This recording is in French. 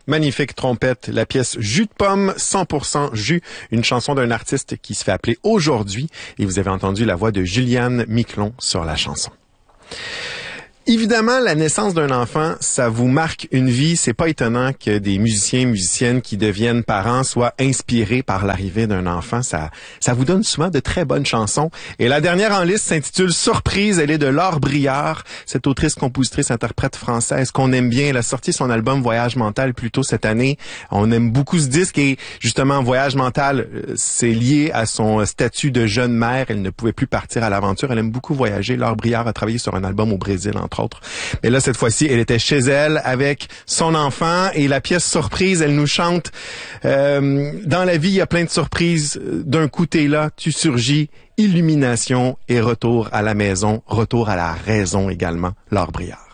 Magnifique trompette, la pièce Jus de pomme, 100% jus, une chanson d'un artiste qui se fait appeler Aujourd'hui, et vous avez entendu la voix de Juliane Miquelon sur la chanson. Évidemment, la naissance d'un enfant, ça vous marque une vie. C'est pas étonnant que des musiciennes qui deviennent parents soient inspirés par l'arrivée d'un enfant. Ça vous donne souvent de très bonnes chansons. Et la dernière en liste s'intitule Surprise. Elle est de Laure Briard, cette autrice, compositrice, interprète française qu'on aime bien. Elle a sorti son album Voyage mental plus tôt cette année. On aime beaucoup ce disque et justement, Voyage mental, c'est lié à son statut de jeune mère. Elle ne pouvait plus partir à l'aventure. Elle aime beaucoup voyager. Laure Briard a travaillé sur un album au Brésil, entre autres. Mais là, cette fois-ci, elle était chez elle avec son enfant et la pièce Surprise, elle nous chante dans la vie, il y a plein de surprises. D'un coup, t'es là, tu surgis, illumination et retour à la maison, retour à la raison également. Laure Briard.